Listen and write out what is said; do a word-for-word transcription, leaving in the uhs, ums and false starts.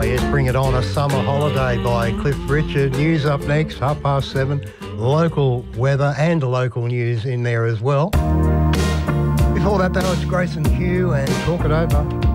yes, Bring It On, A Summer Holiday by Cliff Richard. News up next, half past seven. Local weather and local news in there as well. Before that, though, it's Grace and Hugh and Talk It Over.